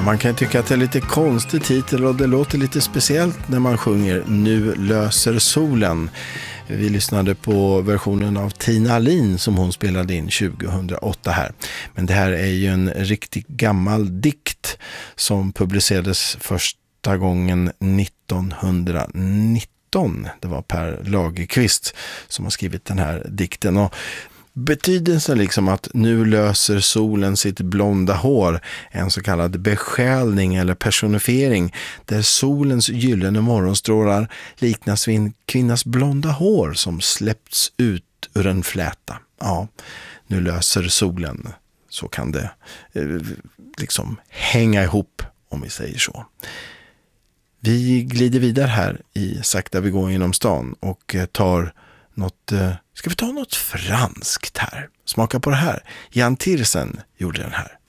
Man kan tycka att det är lite konstig titel och det låter lite speciellt när man sjunger Nu löser solen. Vi lyssnade på versionen av Tina Alin som hon spelade in 2008 här. Men det här är ju en riktigt gammal dikt som publicerades första gången 1919. Det var Per Lagerkvist som har skrivit den här dikten, och betydelsen liksom att nu löser solen sitt blonda hår, en så kallad besjälning eller personifiering där solens gyllene morgonstrålar liknas vid en kvinnas blonda hår som släppts ut ur en fläta. Ja, nu löser solen, så kan det liksom hänga ihop, om vi säger så. Vi glider vidare här i Sakta vi går genom stan och tar något, ska vi ta något franskt här? Smaka på det här. Jan Tiersen gjorde den här.